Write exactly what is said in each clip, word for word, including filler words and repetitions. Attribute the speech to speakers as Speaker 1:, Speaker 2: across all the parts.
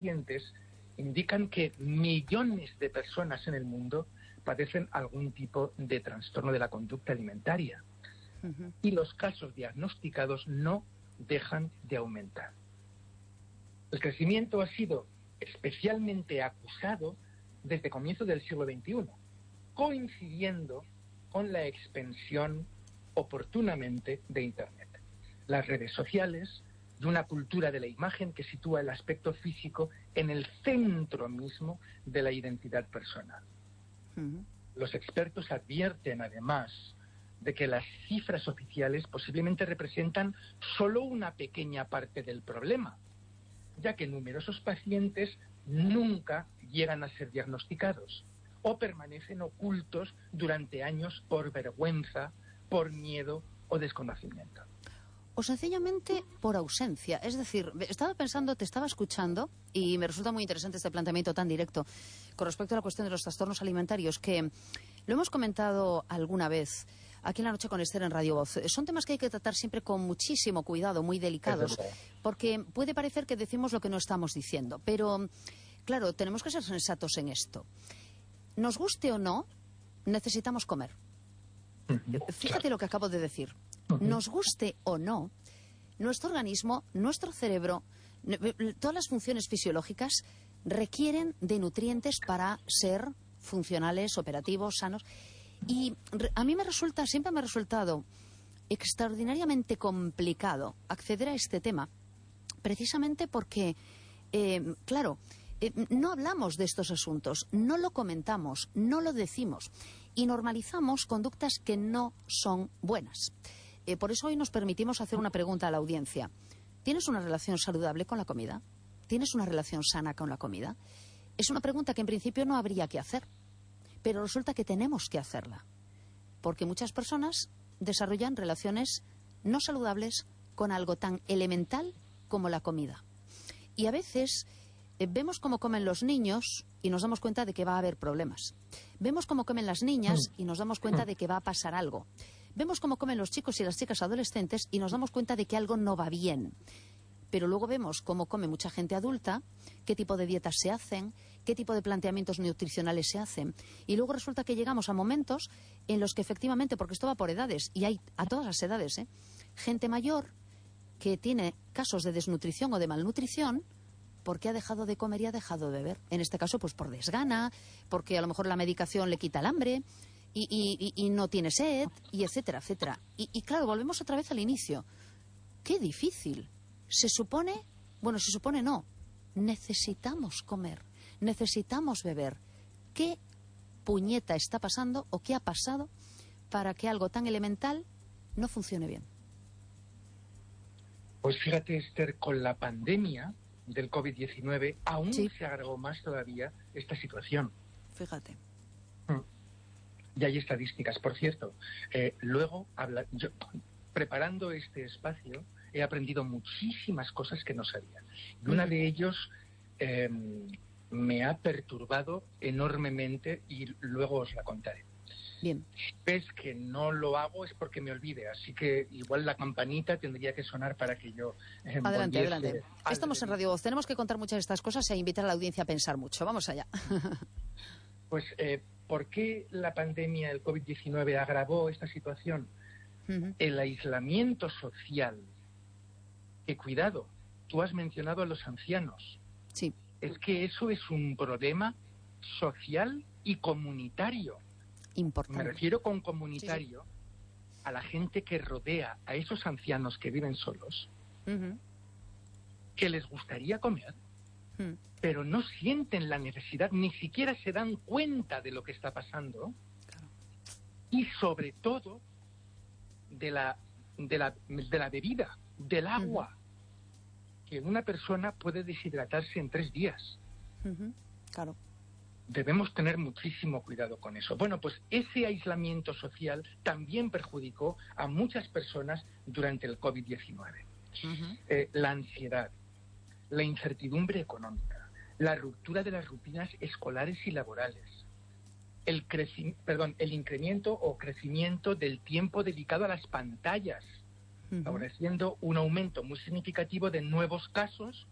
Speaker 1: recientes indican que millones de personas en el mundo padecen algún tipo de trastorno de la conducta alimentaria. Uh-huh. Y los casos diagnosticados no dejan de aumentar. El crecimiento ha sido especialmente acusado desde comienzos del siglo veintiuno, coincidiendo con la expansión oportunamente de Internet, las redes sociales, de una cultura de la imagen que sitúa el aspecto físico en el centro mismo de la identidad personal. Uh-huh. Los expertos advierten, además, de que las cifras oficiales posiblemente representan solo una pequeña parte del problema, ya que numerosos pacientes nunca llegan a ser diagnosticados o permanecen ocultos durante años por vergüenza, por miedo o desconocimiento.
Speaker 2: O sencillamente por ausencia. Es decir, estaba pensando, te estaba escuchando y me resulta muy interesante este planteamiento tan directo con respecto a la cuestión de los trastornos alimentarios, que lo hemos comentado alguna vez aquí en La Noche con Esther en Radio Voz. Son temas que hay que tratar siempre con muchísimo cuidado, muy delicados, porque puede parecer que decimos lo que no estamos diciendo. Pero, claro, tenemos que ser sensatos en esto. Nos guste o no, necesitamos comer. Fíjate lo que acabo de decir. Nos guste o no, nuestro organismo, nuestro cerebro, todas las funciones fisiológicas requieren de nutrientes para ser funcionales, operativos, sanos. Y a mí me resulta, siempre me ha resultado extraordinariamente complicado acceder a este tema, precisamente porque, eh, claro, eh, no hablamos de estos asuntos, no lo comentamos, no lo decimos y normalizamos conductas que no son buenas. Eh, por eso hoy nos permitimos hacer una pregunta a la audiencia. ¿Tienes una relación saludable con la comida? ¿Tienes una relación sana con la comida? Es una pregunta que en principio no habría que hacer, pero resulta que tenemos que hacerla, porque muchas personas desarrollan relaciones no saludables con algo tan elemental como la comida. Y a veces eh, vemos cómo comen los niños y nos damos cuenta de que va a haber problemas. Vemos cómo comen las niñas y nos damos cuenta de que va a pasar algo. Vemos cómo comen los chicos y las chicas adolescentes y nos damos cuenta de que algo no va bien. Pero luego vemos cómo come mucha gente adulta, qué tipo de dietas se hacen, qué tipo de planteamientos nutricionales se hacen. Y luego resulta que llegamos a momentos en los que efectivamente, porque esto va por edades, y hay a todas las edades, ¿eh? gente mayor que tiene casos de desnutrición o de malnutrición porque ha dejado de comer y ha dejado de beber. En este caso, pues por desgana, porque a lo mejor la medicación le quita el hambre y, y, y no tiene sed, y etcétera, etcétera. Y, y claro, volvemos otra vez al inicio. ¡Qué difícil! Se supone, bueno, se supone no, necesitamos comer, necesitamos beber. ¿Qué puñeta está pasando o qué ha pasado para que algo tan elemental no funcione bien?
Speaker 1: Pues fíjate, Esther, con la pandemia del COVID diecinueve aún
Speaker 2: sí.
Speaker 1: se agravó más todavía esta situación.
Speaker 2: Fíjate.
Speaker 1: Y hay estadísticas, por cierto. Eh, luego, habla, yo, preparando este espacio, he aprendido muchísimas cosas que no sabía. Y una de ellos eh, me ha perturbado enormemente y luego os la contaré.
Speaker 2: Bien.
Speaker 1: Si ves que no lo hago es porque me olvide, así que igual la campanita tendría que sonar para que yo eh,
Speaker 2: Adelante, adelante. Estamos en Radio Voz, tenemos que contar muchas de estas cosas e invitar a la audiencia a pensar mucho. Vamos allá.
Speaker 1: Pues, eh, ¿por qué la pandemia del COVID diecinueve agravó esta situación? Uh-huh. El aislamiento social. Que cuidado, tú has mencionado a los ancianos.
Speaker 2: Sí.
Speaker 1: Es que eso es un problema social y comunitario.
Speaker 2: Importante.
Speaker 1: Me refiero con comunitario sí, sí. a la gente que rodea a esos ancianos que viven solos, uh-huh. que les gustaría comer, uh-huh. pero no sienten la necesidad, ni siquiera se dan cuenta de lo que está pasando, claro. y sobre todo de la, de la, de la bebida, del agua, uh-huh. que una persona puede deshidratarse en tres días.
Speaker 2: Uh-huh. Claro.
Speaker 1: Debemos tener muchísimo cuidado con eso. Bueno, pues ese aislamiento social también perjudicó a muchas personas durante el COVID diecinueve. Uh-huh. Eh, la ansiedad, la incertidumbre económica, la ruptura de las rutinas escolares y laborales, el, creci- perdón, el incremento o crecimiento del tiempo dedicado a las pantallas, uh-huh. favoreciendo un aumento muy significativo de nuevos casos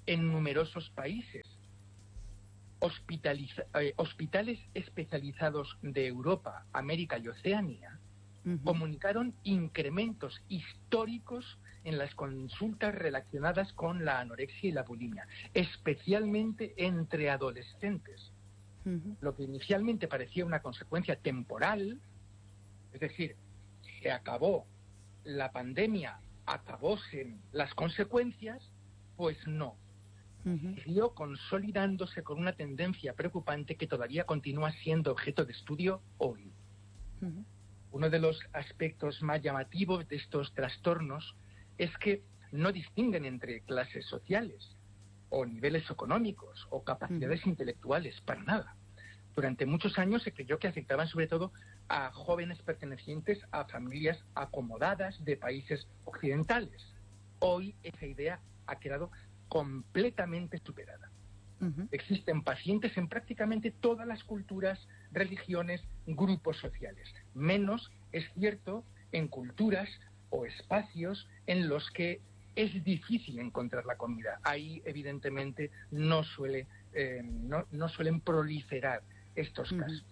Speaker 1: en numerosos países. Hospitaliza, eh, hospitales especializados de Europa, América y Oceanía uh-huh. comunicaron incrementos históricos en las consultas relacionadas con la anorexia y la bulimia, especialmente entre adolescentes. Uh-huh. Lo que inicialmente parecía una consecuencia temporal, es decir, se acabó la pandemia, acabóse las consecuencias, pues no. Uh-huh. Siguió consolidándose con una tendencia preocupante que todavía continúa siendo objeto de estudio hoy. Uh-huh. Uno de los aspectos más llamativos de estos trastornos es que no distinguen entre clases sociales o niveles económicos o capacidades uh-huh. intelectuales, para nada. Durante muchos años se creyó que afectaban sobre todo a jóvenes pertenecientes a familias acomodadas de países occidentales. Hoy esa idea ha quedado completamente superada. Uh-huh. Existen pacientes en prácticamente todas las culturas, religiones, grupos sociales. Menos, es cierto, en culturas o espacios en los que es difícil encontrar la comida. Ahí, evidentemente, no, suele, eh, no, no suelen proliferar estos uh-huh. casos.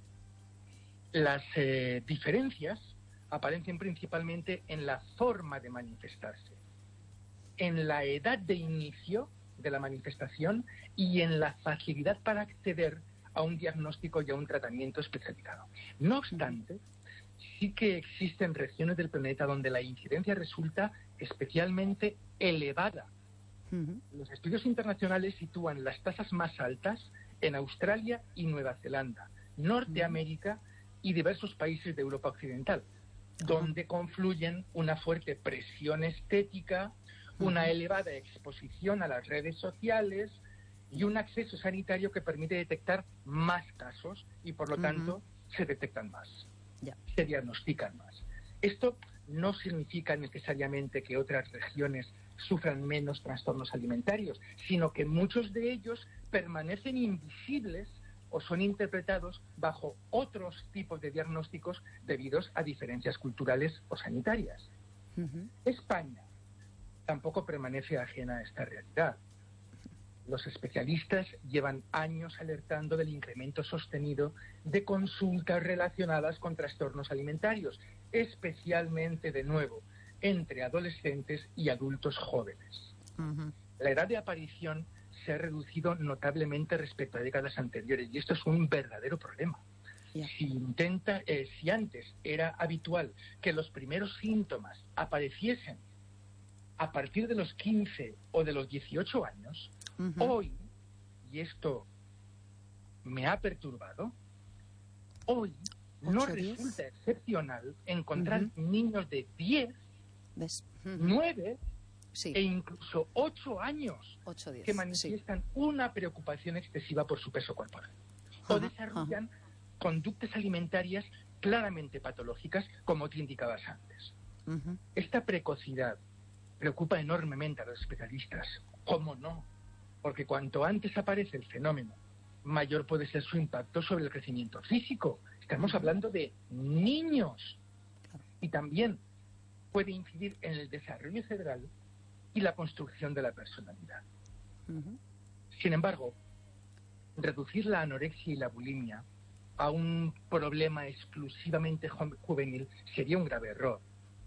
Speaker 1: Las eh, diferencias aparecen principalmente en la forma de manifestarse, en la edad de inicio de la manifestación y en la facilidad para acceder a un diagnóstico y a un tratamiento especializado. No obstante, sí que existen regiones del planeta donde la incidencia resulta especialmente elevada. Uh-huh. Los estudios internacionales sitúan las tasas más altas en Australia y Nueva Zelanda, Norteamérica uh-huh. y diversos países de Europa Occidental, uh-huh. donde confluyen una fuerte presión estética, una uh-huh. elevada exposición a las redes sociales y un acceso sanitario que permite detectar más casos y, por lo uh-huh. tanto, se detectan más, yeah. se diagnostican más. Esto no significa necesariamente que otras regiones sufran menos trastornos alimentarios, sino que muchos de ellos permanecen invisibles o son interpretados bajo otros tipos de diagnósticos debidos a diferencias culturales o sanitarias. Uh-huh. España tampoco permanece ajena a esta realidad. Los especialistas llevan años alertando del incremento sostenido de consultas relacionadas con trastornos alimentarios, especialmente, de nuevo, entre adolescentes y adultos jóvenes. Uh-huh. La edad de aparición se ha reducido notablemente respecto a décadas anteriores y esto es un verdadero problema. Yeah. Si, intenta, eh, si antes era habitual que los primeros síntomas apareciesen a partir de los quince o de los dieciocho años, uh-huh. hoy, y esto me ha perturbado, hoy no resulta excepcional encontrar uh-huh. niños de diez, uh-huh. nueve sí. e incluso ocho años ocho, diez, que manifiestan sí. una preocupación excesiva por su peso corporal uh-huh. o desarrollan uh-huh. conductas alimentarias claramente patológicas, como te indicabas antes. Uh-huh. Esta precocidad preocupa enormemente a los especialistas. ¿Cómo no? Porque cuanto antes aparece el fenómeno, mayor puede ser su impacto sobre el crecimiento físico. Estamos uh-huh. hablando de niños. Y también puede incidir en el desarrollo cerebral y la construcción de la personalidad. Uh-huh. Sin embargo, reducir la anorexia y la bulimia a un problema exclusivamente ju- juvenil sería un grave error.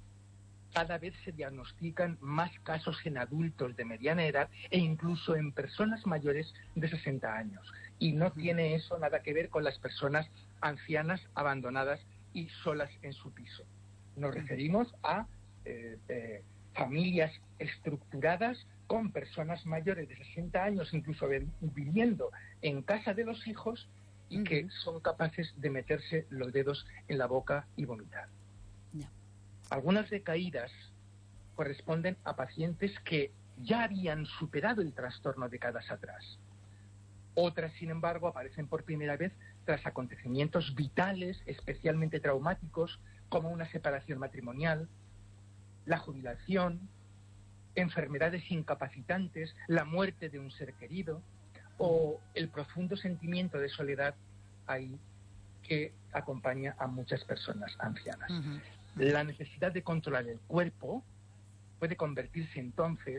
Speaker 1: Cada vez se diagnostican más casos en adultos de mediana edad e incluso en personas mayores de sesenta años. Y no tiene eso nada que ver con las personas ancianas, abandonadas y solas en su piso. Nos referimos a eh, eh, familias estructuradas con personas mayores de sesenta años, incluso viviendo en casa de los hijos, y uh-huh. que son capaces de meterse los dedos en la boca y vomitar. Yeah. Algunas recaídas corresponden a pacientes que ya habían superado el trastorno décadas atrás. Otras, sin embargo, aparecen por primera vez tras acontecimientos vitales, especialmente traumáticos, como una separación matrimonial, la jubilación, enfermedades incapacitantes, la muerte de un ser querido o el profundo sentimiento de soledad ahí que acompaña a muchas personas ancianas. Uh-huh. La necesidad de controlar el cuerpo puede convertirse entonces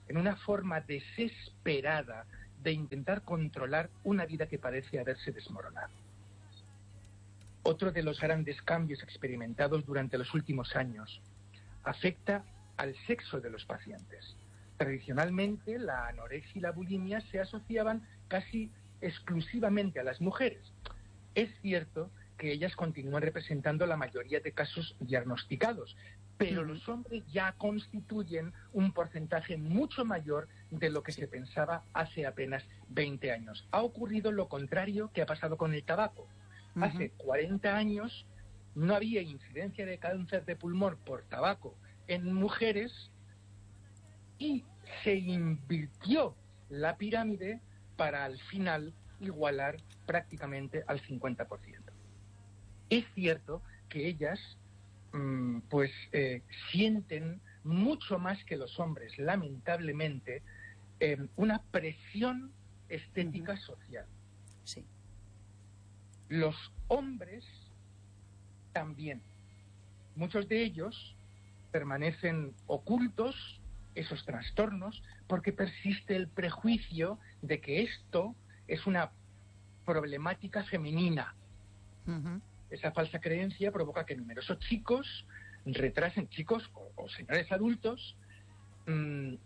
Speaker 1: en una forma desesperada de intentar controlar una vida que parece haberse desmoronado. Otro de los grandes cambios experimentados durante los últimos años afecta al sexo de los pacientes. Tradicionalmente, la anorexia y la bulimia se asociaban casi exclusivamente a las mujeres. Es cierto que ellas continúan representando la mayoría de casos diagnosticados, pero uh-huh. los hombres ya constituyen un porcentaje mucho mayor de lo que se pensaba hace apenas veinte años. Ha ocurrido lo contrario que ha pasado con el tabaco. Uh-huh. Hace cuarenta años no había incidencia de cáncer de pulmón por tabaco en mujeres y se invirtió la pirámide para al final igualar prácticamente al cincuenta por ciento. Es cierto que ellas mmm, pues eh, sienten mucho más que los hombres, lamentablemente, eh, una presión estética uh-huh. social.
Speaker 2: Sí.
Speaker 1: Los hombres también. Muchos de ellos permanecen ocultos, esos trastornos, porque persiste el prejuicio de que esto es una problemática femenina.
Speaker 2: Uh-huh.
Speaker 1: Esa falsa creencia provoca que numerosos chicos retrasen, chicos o, o señores adultos, mmm,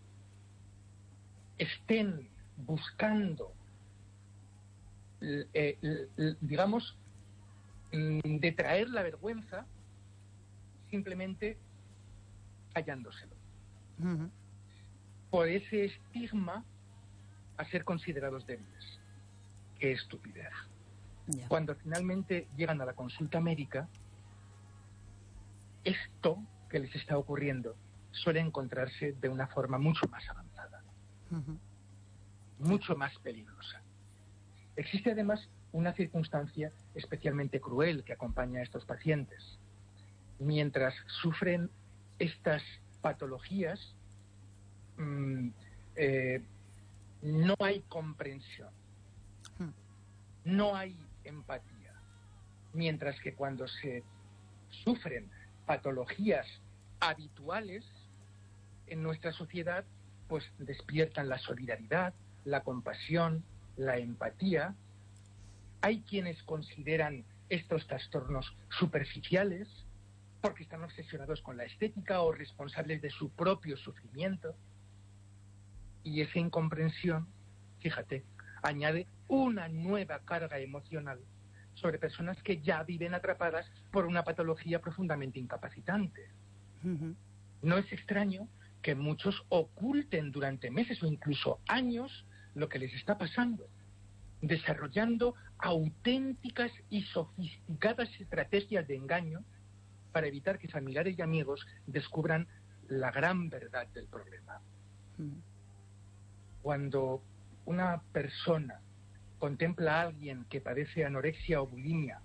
Speaker 1: estén buscando, eh, eh, digamos, mmm, detraer la vergüenza simplemente callándoselo.
Speaker 2: Uh-huh.
Speaker 1: Por ese estigma a ser considerados débiles. ¡Qué estupidez!
Speaker 2: Yeah.
Speaker 1: Cuando finalmente llegan a la consulta médica, esto que les está ocurriendo suele encontrarse de una forma mucho más avanzada,
Speaker 2: uh-huh.
Speaker 1: mucho más peligrosa. Existe además una circunstancia especialmente cruel que acompaña a estos pacientes. Mientras sufren estas patologías, mmm, eh, no hay comprensión,
Speaker 2: uh-huh.
Speaker 1: no hay empatía, mientras que cuando se sufren patologías habituales en nuestra sociedad, pues despiertan la solidaridad, la compasión, la empatía. Hay quienes consideran estos trastornos superficiales porque están obsesionados con la estética o responsables de su propio sufrimiento. Y esa incomprensión, fíjate, añade una nueva carga emocional sobre personas que ya viven atrapadas por una patología profundamente incapacitante.
Speaker 2: Uh-huh.
Speaker 1: No es extraño que muchos oculten durante meses o incluso años lo que les está pasando, desarrollando auténticas y sofisticadas estrategias de engaño para evitar que familiares y amigos descubran la gran verdad del problema.
Speaker 2: Uh-huh.
Speaker 1: Cuando una persona contempla a alguien que padece anorexia o bulimia,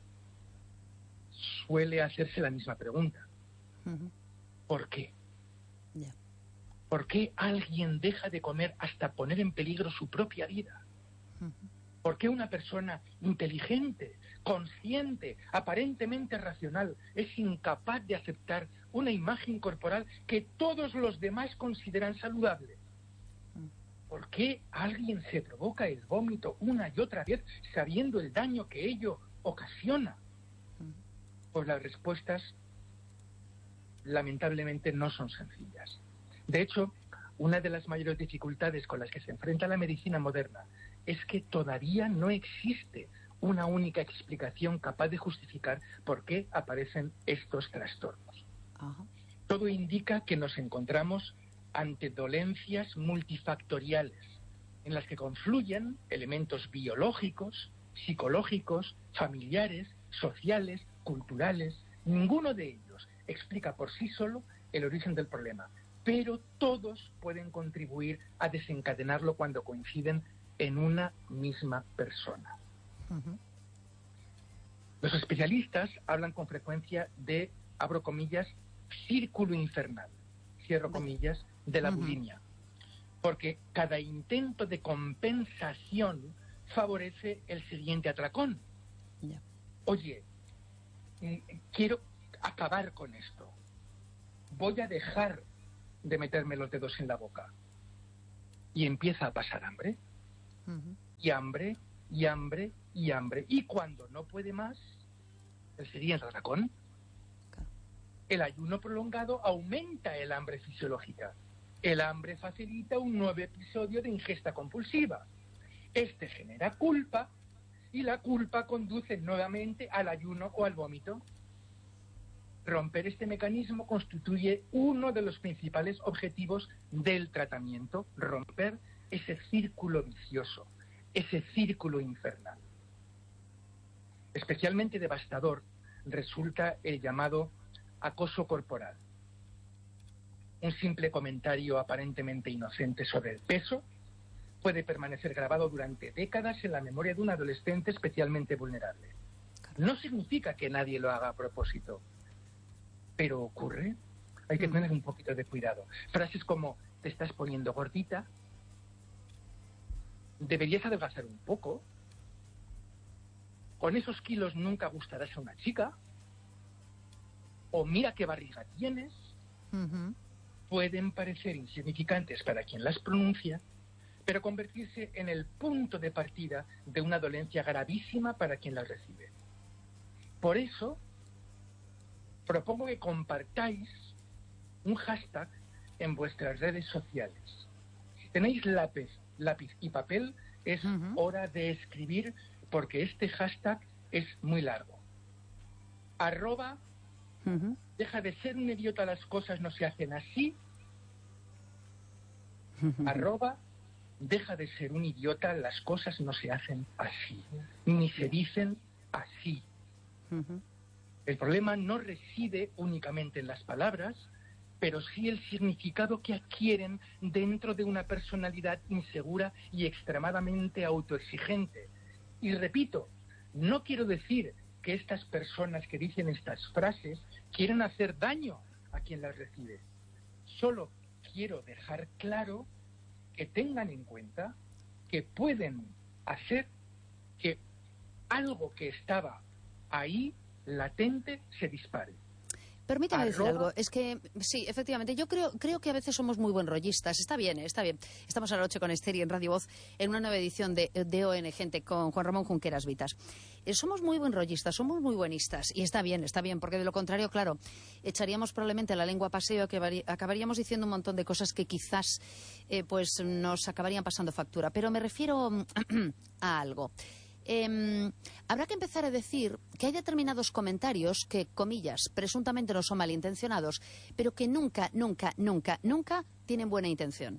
Speaker 1: suele hacerse la misma pregunta.
Speaker 2: Uh-huh.
Speaker 1: ¿Por qué?
Speaker 2: Yeah.
Speaker 1: ¿Por qué alguien deja de comer hasta poner en peligro su propia vida?
Speaker 2: Uh-huh.
Speaker 1: ¿Por qué una persona inteligente, consciente, aparentemente racional, es incapaz de aceptar una imagen corporal que todos los demás consideran saludable? ¿Por qué alguien se provoca el vómito una y otra vez sabiendo el daño que ello ocasiona? Pues las respuestas lamentablemente no son sencillas. De hecho, una de las mayores dificultades con las que se enfrenta la medicina moderna es que todavía no existe una única explicación capaz de justificar por qué aparecen estos trastornos.
Speaker 2: Uh-huh.
Speaker 1: Todo indica que nos encontramos ante dolencias multifactoriales, en las que confluyen elementos biológicos, psicológicos, familiares, sociales, culturales. Ninguno de ellos explica por sí solo el origen del problema, pero todos pueden contribuir a desencadenarlo cuando coinciden en una misma persona.
Speaker 2: Uh-huh.
Speaker 1: Los especialistas hablan con frecuencia de, abro comillas, círculo infernal, cierro comillas, de la bulimia, porque cada intento de compensación favorece el siguiente atracón.
Speaker 2: Yeah.
Speaker 1: Oye, quiero acabar con esto, voy a dejar de meterme los dedos en la boca. y empieza a pasar hambre. Uh-huh. Y hambre, y hambre, y hambre. Y cuando no puede más, el siguiente atracón. Claro. El ayuno prolongado aumenta el hambre fisiológica. El hambre facilita un nuevo episodio de ingesta compulsiva. Este genera culpa y la culpa conduce nuevamente al ayuno o al vómito. Romper este mecanismo constituye uno de los principales objetivos del tratamiento. Romper ese círculo vicioso, ese círculo infernal. Especialmente devastador resulta el llamado acoso corporal. Un simple comentario aparentemente inocente sobre el peso puede permanecer grabado durante décadas en la memoria de un adolescente especialmente vulnerable. No significa que nadie lo haga a propósito, pero ocurre. Hay que tener un poquito de cuidado. Frases como, te estás poniendo gordita, deberías adelgazar un poco, con esos kilos nunca gustarás a una chica, o mira qué barriga tienes, uh-huh. pueden parecer insignificantes para quien las pronuncia, pero convertirse en el punto de partida de una dolencia gravísima para quien las recibe. Por eso, propongo que compartáis un hashtag en vuestras redes sociales. Si tenéis lápiz, lápiz y papel, es uh-huh. hora de escribir, porque este hashtag es muy largo. Arroba, uh-huh. deja de ser un idiota, las cosas no se hacen así. Uh-huh. Arroba, deja de ser un idiota, las cosas no se hacen así, ni se dicen así. Uh-huh. El problema no reside únicamente en las palabras, pero sí el significado que adquieren dentro de una personalidad insegura y extremadamente autoexigente. Y repito, no quiero decir que estas personas que dicen estas frases quieren hacer daño a quien las recibe. Solo quiero dejar claro que tengan en cuenta que pueden hacer que algo que estaba ahí, latente, se dispare.
Speaker 2: Permítame Arroba. decir algo, es que sí, efectivamente, yo creo creo que a veces somos muy buenrollistas, está bien, está bien. Estamos a la noche con Esther y en Radio Voz en una nueva edición de, de O N Gente con Juan Ramón Junqueras Vitas. Eh, somos muy buenrollistas, somos muy buenistas y está bien, está bien, porque de lo contrario, claro, echaríamos probablemente la lengua a paseo, que acabaríamos diciendo un montón de cosas que quizás eh, pues nos acabarían pasando factura. Pero me refiero a algo. Eh, habrá que empezar a decir que hay determinados comentarios que, comillas, presuntamente no son malintencionados, pero que nunca, nunca, nunca, nunca tienen buena intención.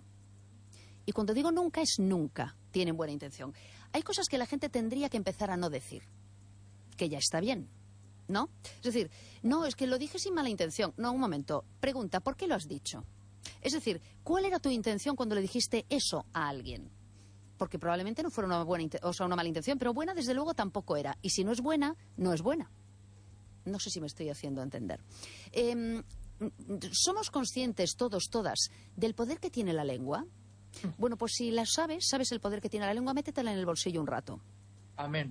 Speaker 2: Y cuando digo nunca, es nunca tienen buena intención. Hay cosas que la gente tendría que empezar a no decir, que ya está bien, ¿no? Es decir, no, es que lo dije sin mala intención. No, un momento, pregunta, ¿por qué lo has dicho? Es decir, ¿cuál era tu intención cuando le dijiste eso a alguien? Porque probablemente no fuera una buena, o sea, una mala intención, pero buena desde luego tampoco era. Y si no es buena, no es buena. No sé si me estoy haciendo entender. Eh, ¿Somos conscientes todos, todas, del poder que tiene la lengua? Bueno, pues si la sabes, sabes el poder que tiene la lengua, métetela en el bolsillo un rato.
Speaker 1: Amén.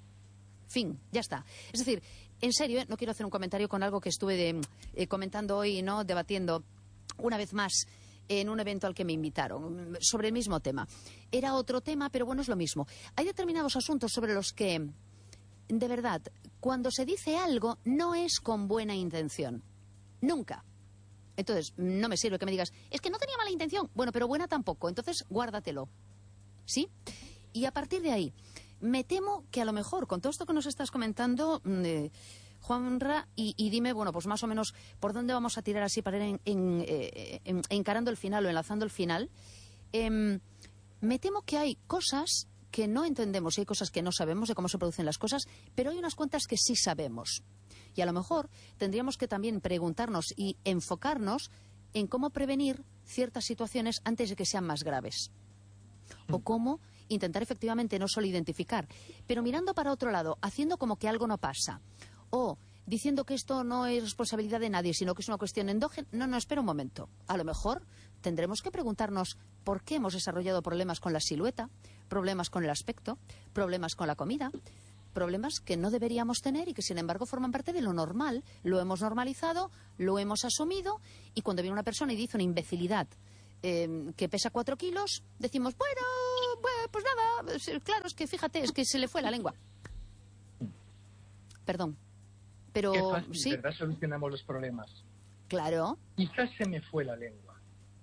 Speaker 2: Fin, ya está. Es decir, en serio, ¿eh? No quiero hacer un comentario con algo que estuve de, eh, comentando hoy, ¿no? Debatiendo una vez más en un evento al que me invitaron, sobre el mismo tema. Era otro tema, pero bueno, es lo mismo. Hay determinados asuntos sobre los que, de verdad, cuando se dice algo, no es con buena intención. Nunca. Entonces, no me sirve que me digas, es que no tenía mala intención. Bueno, pero buena tampoco. Entonces, guárdatelo. ¿Sí? Y a partir de ahí, me temo que a lo mejor, con todo esto que nos estás comentando, eh, Juanra, y, y dime, bueno, pues más o menos por dónde vamos a tirar así para ir en, en, eh, en, encarando el final o enlazando el final. Eh, me temo que hay cosas que no entendemos y hay cosas que no sabemos de cómo se producen las cosas, pero hay unas cuantas que sí sabemos. Y a lo mejor tendríamos que también preguntarnos y enfocarnos en cómo prevenir ciertas situaciones antes de que sean más graves. O cómo intentar efectivamente no solo identificar, pero mirando para otro lado, haciendo como que algo no pasa. O diciendo que esto no es responsabilidad de nadie, sino que es una cuestión endógena. No, no, espera un momento. A lo mejor tendremos que preguntarnos por qué hemos desarrollado problemas con la silueta, problemas con el aspecto, problemas con la comida, problemas que no deberíamos tener y que sin embargo forman parte de lo normal. Lo hemos normalizado, lo hemos asumido y cuando viene una persona y dice una imbecilidad eh, que pesa cuatro kilos, decimos, bueno, bueno, pues nada, claro, es que fíjate, es que se le fue la lengua. Perdón. Pero
Speaker 1: Qué fácil,
Speaker 2: sí.
Speaker 1: ¿verdad? Solucionamos los problemas.
Speaker 2: Claro.
Speaker 1: Quizás se me fue la lengua.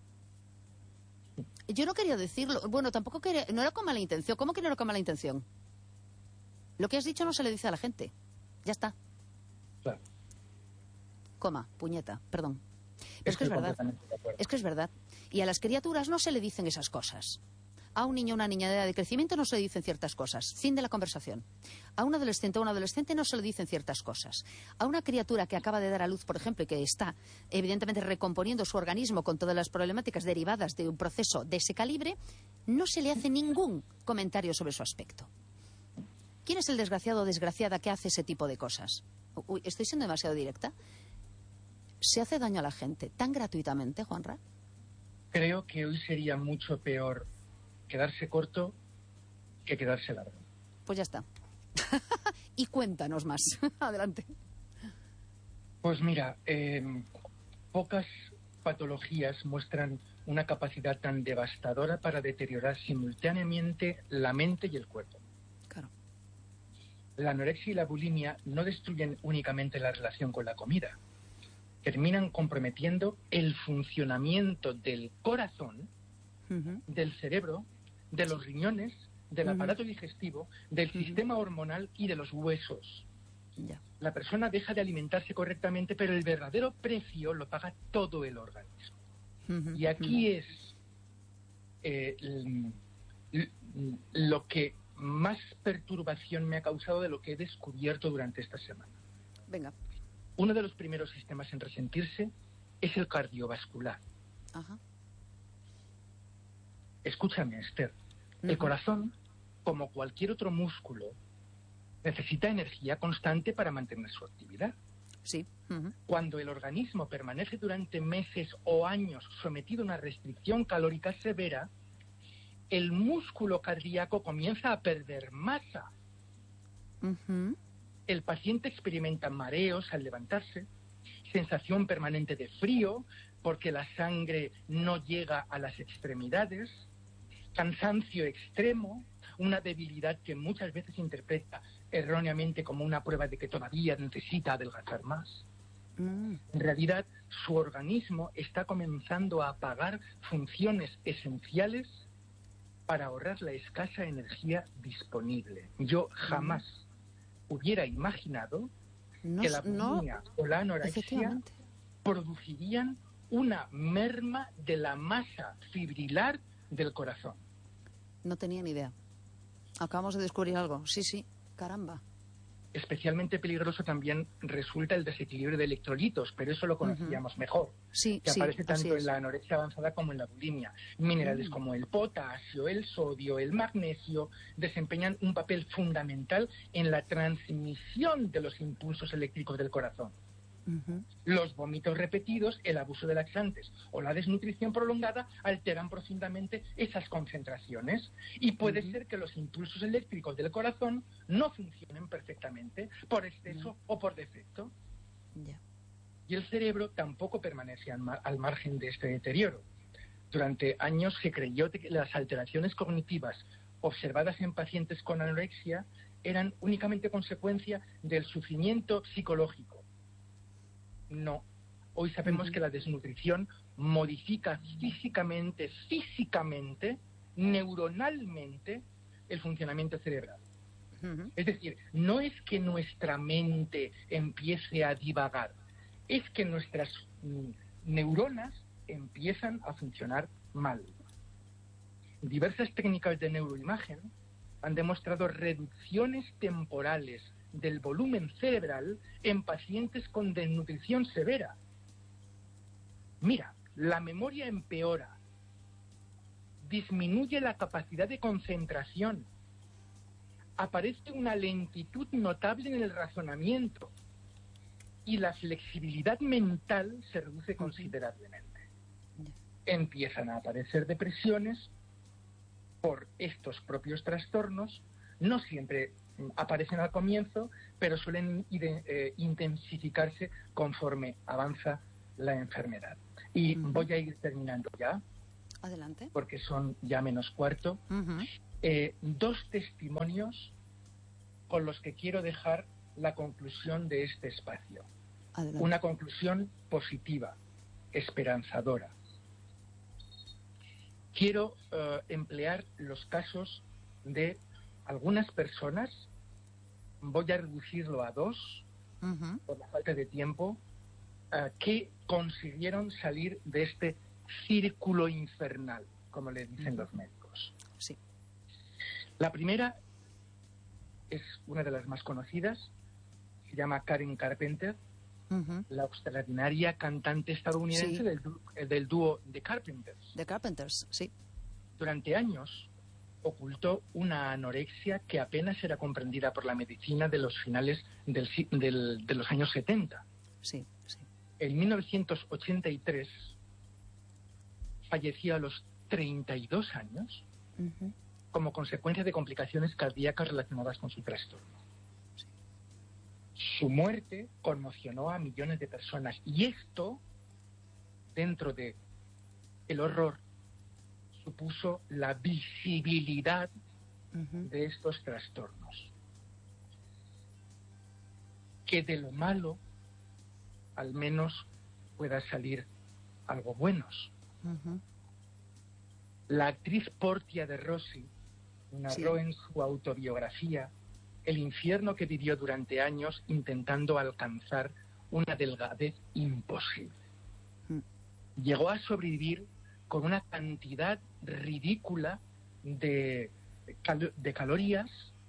Speaker 2: Yo no quería decirlo. Bueno, tampoco quería... No era con mala intención. ¿Cómo que no era con mala intención? Lo que has dicho no se le dice a la gente. Ya está.
Speaker 1: Claro.
Speaker 2: Coma, puñeta, perdón. Pero es que
Speaker 1: Estoy
Speaker 2: es verdad.
Speaker 1: completamente de acuerdo.
Speaker 2: Es que es verdad. Y a las criaturas no se le dicen esas cosas. A un niño o una niña de edad de crecimiento no se le dicen ciertas cosas. Fin de la conversación. A un adolescente o un adolescente no se le dicen ciertas cosas. A una criatura que acaba de dar a luz, por ejemplo, y que está evidentemente recomponiendo su organismo con todas las problemáticas derivadas de un proceso de ese calibre, no se le hace ningún comentario sobre su aspecto. ¿Quién es el desgraciado o desgraciada que hace ese tipo de cosas? Uy, ¿estoy siendo demasiado directa? ¿Se hace daño a la gente tan gratuitamente, Juanra?
Speaker 1: Creo que hoy sería mucho peor quedarse corto que quedarse largo.
Speaker 2: Pues ya está. Y cuéntanos más. Adelante.
Speaker 1: Pues mira, eh, pocas patologías muestran una capacidad tan devastadora para deteriorar simultáneamente la mente y el cuerpo.
Speaker 2: Claro.
Speaker 1: La anorexia y la bulimia no destruyen únicamente la relación con la comida. Terminan comprometiendo el funcionamiento del corazón, uh-huh. del cerebro, de los riñones, del uh-huh. aparato digestivo, del uh-huh. sistema hormonal y de los huesos.
Speaker 2: Yeah.
Speaker 1: La persona deja de alimentarse correctamente, pero el verdadero precio lo paga todo el organismo. Uh-huh. Y aquí uh-huh. es eh, l- l- lo que más perturbación me ha causado de lo que he descubierto durante esta semana.
Speaker 2: Venga.
Speaker 1: Uno de los primeros sistemas en resentirse es el cardiovascular.
Speaker 2: Ajá.
Speaker 1: Escúchame, Esther. Uh-huh. El corazón, como cualquier otro músculo, necesita energía constante para mantener su actividad.
Speaker 2: Sí. Uh-huh.
Speaker 1: Cuando el organismo permanece durante meses o años sometido a una restricción calórica severa, el músculo cardíaco comienza a perder masa.
Speaker 2: Uh-huh.
Speaker 1: El paciente experimenta mareos al levantarse, sensación permanente de frío porque la sangre no llega a las extremidades, cansancio extremo, una debilidad que muchas veces interpreta erróneamente como una prueba de que todavía necesita adelgazar más. Mm. En realidad, su organismo está comenzando a apagar funciones esenciales para ahorrar la escasa energía disponible. Yo jamás mm. hubiera imaginado no, que la bulimia no, o la anorexia producirían una merma de la masa fibrilar del corazón.
Speaker 2: No tenía ni idea. Acabamos de descubrir algo. Sí, sí. Caramba.
Speaker 1: Especialmente peligroso también resulta el desequilibrio de electrolitos, pero eso lo conocíamos uh-huh. mejor.
Speaker 2: Sí,
Speaker 1: que
Speaker 2: sí,
Speaker 1: aparece tanto
Speaker 2: es.
Speaker 1: en la anorexia avanzada como en la bulimia. Minerales uh-huh. como el potasio, el sodio, el magnesio desempeñan un papel fundamental en la transmisión de los impulsos eléctricos del corazón. Uh-huh. Los vómitos repetidos, el abuso de laxantes o la desnutrición prolongada alteran profundamente esas concentraciones y puede uh-huh. ser que los impulsos eléctricos del corazón no funcionen perfectamente por exceso uh-huh. o por defecto.
Speaker 2: Yeah.
Speaker 1: Y el cerebro tampoco permanece al, mar- al margen de este deterioro. Durante años se creyó que las alteraciones cognitivas observadas en pacientes con anorexia eran únicamente consecuencia del sufrimiento psicológico. No. Hoy sabemos uh-huh. que la desnutrición modifica físicamente, físicamente, neuronalmente, el funcionamiento cerebral. Uh-huh. Es decir, no es que nuestra mente empiece a divagar, es que nuestras mm, neuronas empiezan a funcionar mal. Diversas técnicas de neuroimagen han demostrado reducciones temporales del volumen cerebral en pacientes con desnutrición severa. Mira, la memoria empeora, disminuye la capacidad de concentración, aparece una lentitud notable en el razonamiento y la flexibilidad mental se reduce considerablemente. Empiezan a aparecer depresiones por estos propios trastornos, no siempre aparecen al comienzo, pero suelen ide- eh, intensificarse conforme avanza la enfermedad. Y uh-huh. voy a ir terminando ya.
Speaker 2: Adelante.
Speaker 1: porque son ya menos cuarto, uh-huh. eh, dos testimonios con los que quiero dejar la conclusión de este espacio. Adelante. Una conclusión positiva, esperanzadora. Quiero uh, emplear los casos de algunas personas, voy a reducirlo a dos, uh-huh. por la falta de tiempo, uh, que consiguieron salir de este círculo infernal, como le dicen uh-huh. los médicos.
Speaker 2: Sí.
Speaker 1: La primera es una de las más conocidas, se llama Karen Carpenter, uh-huh. la extraordinaria cantante estadounidense sí. del, del dúo The Carpenters.
Speaker 2: The Carpenters, sí.
Speaker 1: Durante años ocultó una anorexia que apenas era comprendida por la medicina de los finales del, del, de los años setenta.
Speaker 2: Sí, sí.
Speaker 1: En mil novecientos ochenta y tres falleció a los treinta y dos años uh-huh. como consecuencia de complicaciones cardíacas relacionadas con su trastorno. Sí. Su muerte conmocionó a millones de personas y esto, dentro de el horror, supuso la visibilidad uh-huh. de estos trastornos. Que de lo malo, al menos, pueda salir algo buenos. Uh-huh. La actriz Portia de Rossi narró sí. en su autobiografía el infierno que vivió durante años intentando alcanzar una delgadez imposible. Uh-huh. Llegó a sobrevivir con una cantidad ridícula de, cal- de calorías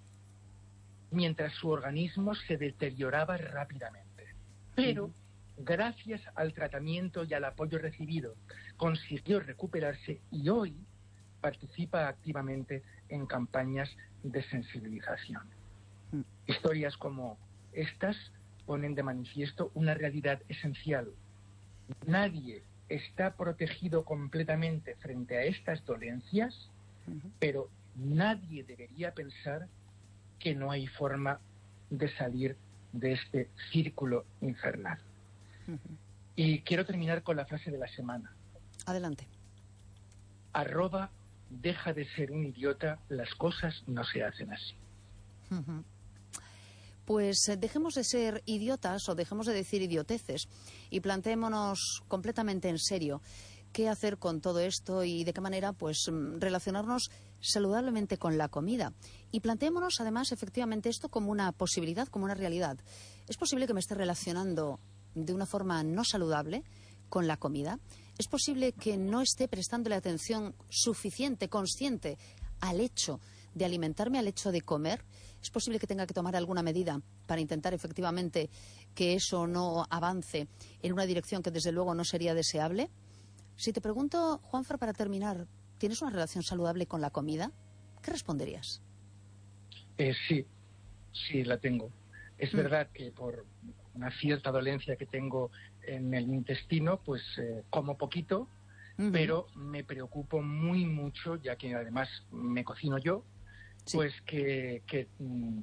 Speaker 1: mientras su organismo se deterioraba rápidamente. Pero, uh-huh. gracias al tratamiento y al apoyo recibido, consiguió recuperarse y hoy participa activamente en campañas de sensibilización. Uh-huh. Historias como estas ponen de manifiesto una realidad esencial. Nadie está protegido completamente frente a estas dolencias, uh-huh. pero nadie debería pensar que no hay forma de salir de este círculo infernal. Uh-huh. Y quiero terminar con la frase de la semana.
Speaker 2: Adelante.
Speaker 1: Arroba, deja de ser un idiota, las cosas no se hacen así.
Speaker 2: Uh-huh. Pues dejemos de ser idiotas o dejemos de decir idioteces y planteémonos completamente en serio qué hacer con todo esto y de qué manera pues relacionarnos saludablemente con la comida. Y planteémonos además efectivamente esto como una posibilidad, como una realidad. ¿Es posible que me esté relacionando de una forma no saludable con la comida? ¿Es posible que no esté prestándole atención suficiente, consciente al hecho de alimentarme, al hecho de comer? ¿Es posible que tenga que tomar alguna medida para intentar efectivamente que eso no avance en una dirección que desde luego no sería deseable? Si te pregunto, Juanfran, para terminar, ¿tienes una relación saludable con la comida? ¿Qué responderías?
Speaker 1: Eh, sí, sí la tengo. Es mm. verdad que por una cierta dolencia que tengo en el intestino, pues eh, como poquito, mm-hmm. pero me preocupo muy mucho, ya que además me cocino yo, sí. pues que, que mmm,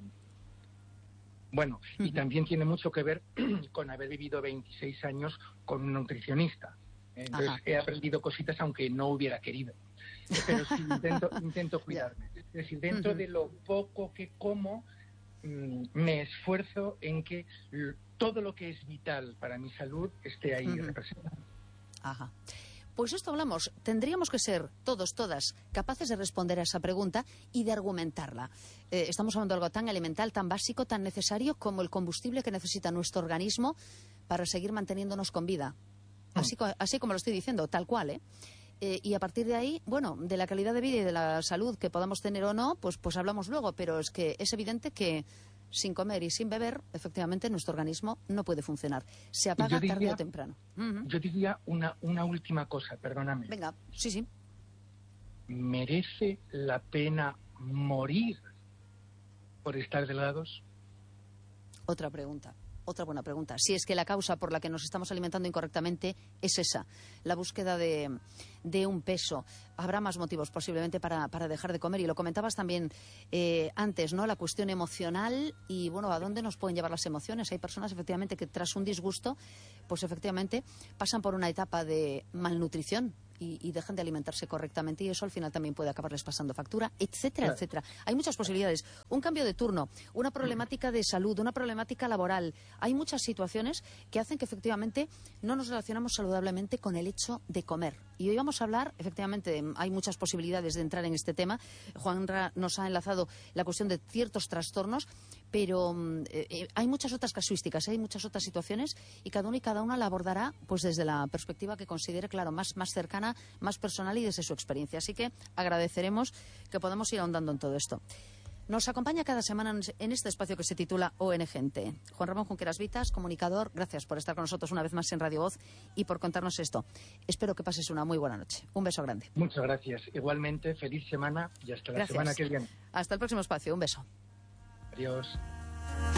Speaker 1: bueno, uh-huh. y también tiene mucho que ver con haber vivido veintiséis años con un nutricionista. Entonces Ajá. he aprendido cositas aunque no hubiera querido. Pero sí intento, intento cuidarme. Es decir, dentro uh-huh. de lo poco que como, mmm, me esfuerzo en que l- todo lo que es vital para mi salud esté ahí uh-huh. representado.
Speaker 2: Ajá. Pues esto hablamos. Tendríamos que ser todos, todas, capaces de responder a esa pregunta y de argumentarla. Eh, estamos hablando de algo tan elemental, tan básico, tan necesario como el combustible que necesita nuestro organismo para seguir manteniéndonos con vida. Así, mm. así como lo estoy diciendo, tal cual, ¿eh? Eh, y a partir de ahí, bueno, de la calidad de vida y de la salud que podamos tener o no, pues, pues hablamos luego. Pero es que es evidente que sin comer y sin beber, efectivamente, nuestro organismo no puede funcionar. Se apaga diría, tarde o temprano. Uh-huh.
Speaker 1: Yo diría una, una última cosa, perdóname.
Speaker 2: Venga, sí, sí.
Speaker 1: ¿Merece la pena morir por estar delgados?
Speaker 2: Otra pregunta, otra buena pregunta. Si es que la causa por la que nos estamos alimentando incorrectamente es esa, la búsqueda de, de un peso. habrá más motivos posiblemente para, para dejar de comer. Y lo comentabas también eh, antes, ¿no? La cuestión emocional y, bueno, ¿a dónde nos pueden llevar las emociones? Hay personas, efectivamente, que tras un disgusto, pues efectivamente pasan por una etapa de malnutrición y, y dejan de alimentarse correctamente, y eso al final también puede acabarles pasando factura, etcétera, claro. etcétera. Hay muchas posibilidades. Un cambio de turno, una problemática de salud, una problemática laboral. Hay muchas situaciones que hacen que efectivamente no nos relacionamos saludablemente con el hecho de comer. Y hoy vamos a hablar, efectivamente, hay muchas posibilidades de entrar en este tema. Juanra nos ha enlazado la cuestión de ciertos trastornos, pero eh, hay muchas otras casuísticas, hay muchas otras situaciones, y cada uno y cada una la abordará pues desde la perspectiva que considere, claro, más, más cercana, más personal y desde su experiencia. Así que agradeceremos que podamos ir ahondando en todo esto. Nos acompaña cada semana en este espacio que se titula O N Gente. Juan Ramón Junqueras Vitas, comunicador, gracias por estar con nosotros una vez más en Radio Voz y por contarnos esto. Espero que pases una muy buena noche. Un beso grande.
Speaker 1: Muchas gracias. Igualmente, feliz semana y hasta la
Speaker 2: gracias.
Speaker 1: semana que viene.
Speaker 2: Hasta el próximo espacio. Un beso.
Speaker 1: Adiós.